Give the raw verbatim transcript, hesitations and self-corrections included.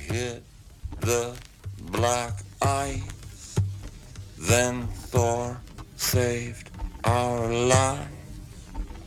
hit the black ice. Then Thor saved our lives.